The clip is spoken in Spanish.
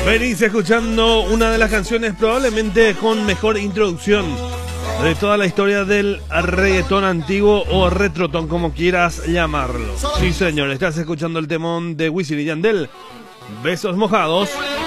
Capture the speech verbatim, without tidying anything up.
Venís escuchando una de las canciones probablemente con mejor introducción de toda la historia del reggaetón antiguo o retrotón, como quieras llamarlo. Sí, señor, estás escuchando el temón de Wisin y Yandel, Besos Mojados.